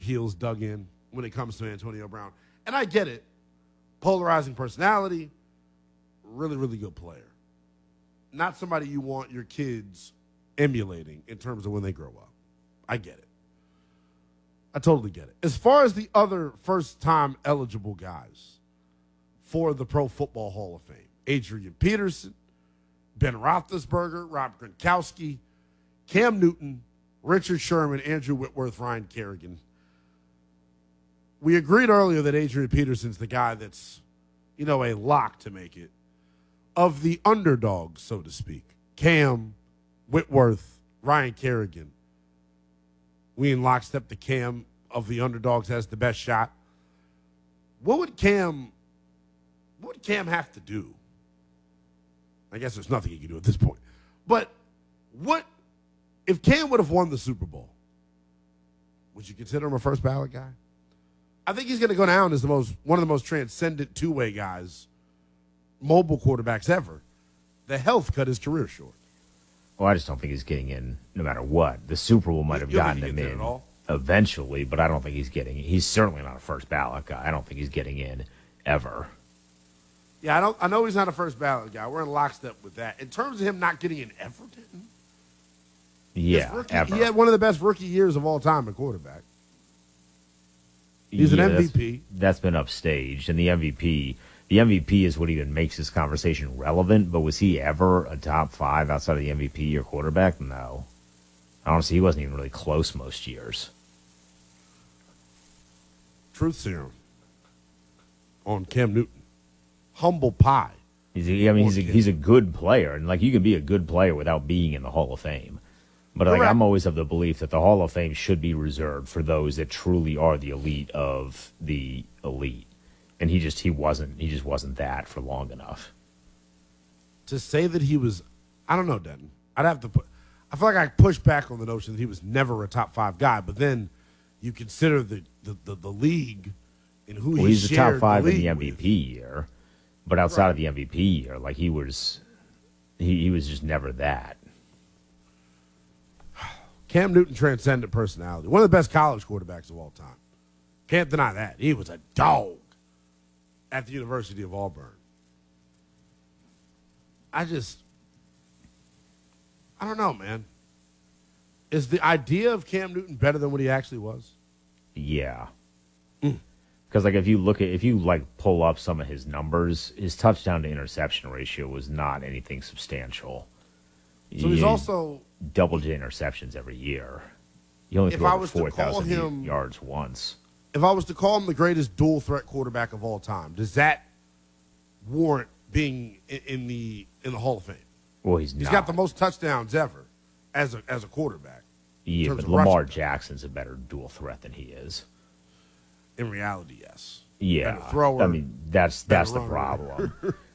heels dug in when it comes to Antonio Brown. And I get it. Polarizing personality, really, really good player. Not somebody you want your kids emulating in terms of when they grow up. I get it. I totally get it. As far as the other first-time eligible guys for the Pro Football Hall of Fame, Adrian Peterson, Ben Roethlisberger, Rob Gronkowski, Cam Newton, Richard Sherman, Andrew Whitworth, Ryan Kerrigan. We agreed earlier that Adrian Peterson's the guy that's, a lock to make it. Of the underdogs, so to speak, Cam, Whitworth, Ryan Kerrigan. We in lockstep, the Cam of the underdogs has the best shot. What would Cam have to do? I guess there's nothing he can do at this point. But if Cam would have won the Super Bowl, would you consider him a first ballot guy? I think he's going to go down as one of the most transcendent two-way guys, mobile quarterbacks ever. The health cut his career short. Well, I just don't think he's getting in no matter what. The Super Bowl might have gotten him in eventually, but I don't think he's getting in. He's certainly not a first ballot guy. I don't think he's getting in ever. Yeah, I know he's not a first ballot guy. We're in lockstep with that. In terms of him not getting in ever, ever. He had one of the best rookie years of all time at quarterback. He's an MVP. That's been upstaged, and the MVP is what even makes this conversation relevant, but was he ever a top 5 outside of the MVP or quarterback? No. Honestly, he wasn't even really close most years. Truth serum on Cam Newton. Humble pie. He's a good player, and you can be a good player without being in the Hall of Fame. But I'm always of the belief that the Hall of Fame should be reserved for those that truly are the elite of the elite. And he just wasn't that for long enough. To say that he was, I don't know, Denton. I feel like I push back on the notion that he was never a top 5 guy, but then you consider the league and who he he's shared the top 5 the in the league MVP year, but outside of the MVP year, he was just never that. Cam Newton transcendent personality. One of the best college quarterbacks of all time. Can't deny that. He was a dog at the University of Auburn. I don't know, man. Is the idea of Cam Newton better than what he actually was? Yeah. Because if you pull up some of his numbers, his touchdown to interception ratio was not anything substantial. So he's also double-digit interceptions every year. He only threw over 4,000 yards once. If I was to call him the greatest dual-threat quarterback of all time, does that warrant being in the Hall of Fame? Well, he's not. He's got the most touchdowns ever as a quarterback. Yeah, but Lamar Jackson's a better dual threat than he is. In reality, yes. Yeah, better thrower. That's the problem.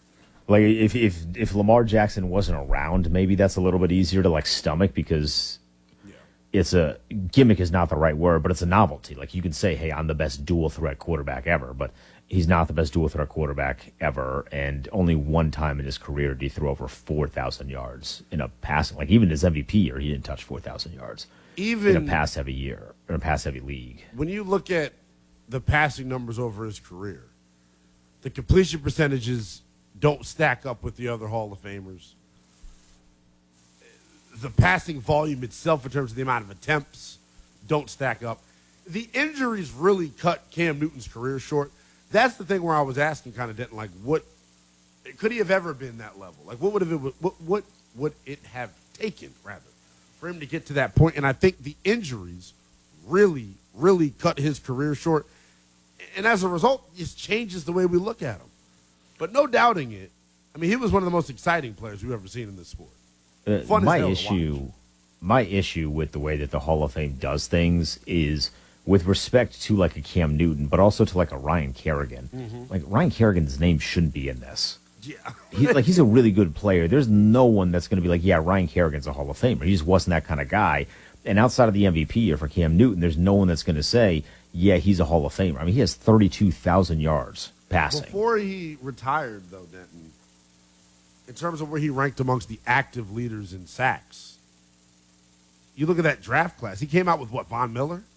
If Lamar Jackson wasn't around, maybe that's a little bit easier to stomach because it's a gimmick is not the right word, but it's a novelty. You can say, "Hey, I'm the best dual threat quarterback ever," but he's not the best dual threat quarterback ever. And only one time in his career did he throw over 4,000 yards in a passing. Even his MVP year, he didn't touch 4,000 yards. Even in a pass heavy year or a pass heavy league. When you look at the passing numbers over his career, the completion percentages don't stack up with the other Hall of Famers. The passing volume itself in terms of the amount of attempts don't stack up. The injuries really cut Cam Newton's career short. That's the thing where I was asking kind of Denton, what could he have ever been that level? What would it have taken, rather, for him to get to that point? And I think the injuries really, really cut his career short. And as a result, it just changes the way we look at him. But no doubting it, he was one of the most exciting players we've ever seen in this sport. My issue with the way that the Hall of Fame does things is with respect to a Cam Newton, but also to a Ryan Kerrigan. Mm-hmm. Ryan Kerrigan's name shouldn't be in this. Yeah. He's a really good player. There's no one that's going to be Ryan Kerrigan's a Hall of Famer. He just wasn't that kind of guy. And outside of the MVP year for Cam Newton, there's no one that's going to say, yeah, he's a Hall of Famer. He has 32,000 yards passing. Before he retired, though, Denton, in terms of where he ranked amongst the active leaders in sacks, you look at that draft class. He came out with, Von Miller?